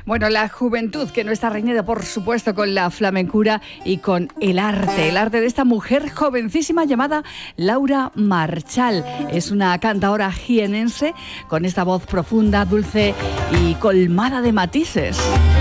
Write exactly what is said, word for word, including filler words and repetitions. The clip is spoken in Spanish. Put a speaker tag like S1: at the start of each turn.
S1: Bueno, la juventud que no está reñida, por supuesto, con la flamencura y con el arte. El arte de esta mujer jovencísima llamada Laura Marchal. Es una cantadora jienense con esta voz profunda, dulce y colmada de matices.